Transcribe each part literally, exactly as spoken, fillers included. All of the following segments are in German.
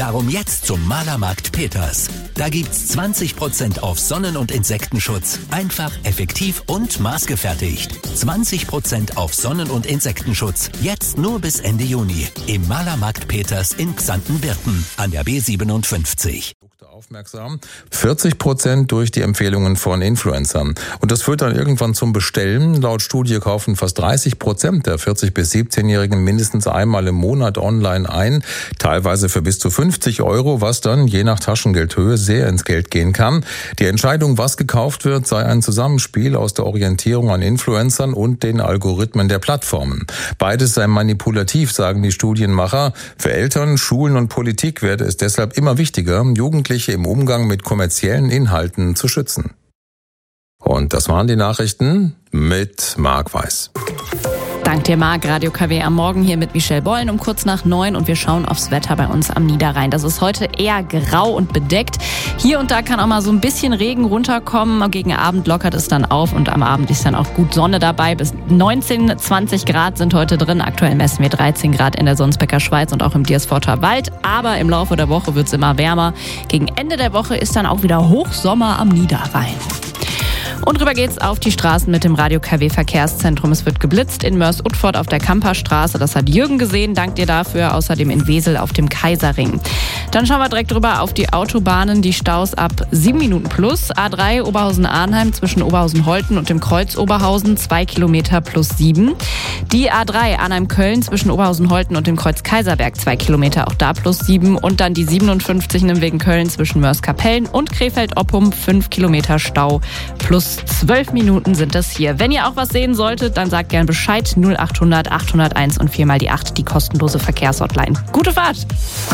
Darum jetzt zum Malermarkt Peters. Da gibt's zwanzig Prozent auf Sonnen- und Insektenschutz. Einfach, effektiv und maßgefertigt. zwanzig Prozent auf Sonnen- und Insektenschutz. Jetzt nur bis Ende Juni. Im Malermarkt Peters in Xanten-Birken an der B siebenundfünfzig. Aufmerksam. vierzig Prozent durch die Empfehlungen von Influencern. Und das führt dann irgendwann zum Bestellen. Laut Studie kaufen fast dreißig Prozent der vierzig- bis siebzehnjährigen mindestens einmal im Monat online ein. Teilweise für bis zu fünfzig Euro, was dann je nach Taschengeldhöhe sehr ins Geld gehen kann. Die Entscheidung, was gekauft wird, sei ein Zusammenspiel aus der Orientierung an Influencern und den Algorithmen der Plattformen. Beides sei manipulativ, sagen die Studienmacher. Für Eltern, Schulen und Politik werde es deshalb immer wichtiger, Jugendliche im Umgang mit kommerziellen Inhalten zu schützen. Und das waren die Nachrichten mit Marc Weiß. Dank dir, Marc. Radio K W am Morgen hier mit Michelle Bollen um kurz nach neun und wir schauen aufs Wetter bei uns am Niederrhein. Das ist heute eher grau und bedeckt. Hier und da kann auch mal so ein bisschen Regen runterkommen. Gegen Abend lockert es dann auf und am Abend ist dann auch gut Sonne dabei. Bis neunzehn, zwanzig Grad sind heute drin. Aktuell messen wir dreizehn Grad in der Sonsbecker Schweiz und auch im Diersforter Wald. Aber im Laufe der Woche wird es immer wärmer. Gegen Ende der Woche ist dann auch wieder Hochsommer am Niederrhein. Und rüber geht's auf die Straßen mit dem Radio K W Verkehrszentrum. Es wird geblitzt in Mörs-Utford auf der Kamperstraße. Das hat Jürgen gesehen. Dank dir dafür. Außerdem in Wesel auf dem Kaiserring. Dann schauen wir direkt rüber auf die Autobahnen. Die Staus ab sieben Minuten plus. A drei Oberhausen-Arnheim zwischen Oberhausen-Holten und dem Kreuz Oberhausen. zwei Kilometer plus sieben. Die A drei Arnheim-Köln zwischen Oberhausen-Holten und dem Kreuz Kaiserberg. zwei Kilometer, auch da plus sieben. Und dann die siebenundfünfzig Nimwegen Köln zwischen Mörs-Kapellen und Krefeld-Oppum. fünf Kilometer Stau plus zwölf Minuten sind das hier. Wenn ihr auch was sehen solltet, dann sagt gern Bescheid. null achthundert achthunderteins und vier mal die acht, die kostenlose Verkehrshotline. Gute Fahrt!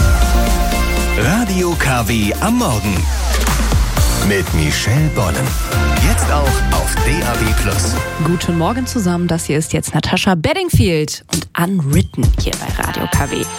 Radio K W am Morgen. Mit Michelle Bollen. Jetzt auch auf D A B plus. Guten Morgen zusammen. Das hier ist jetzt Natascha Bedingfield und Unwritten hier bei Radio K W.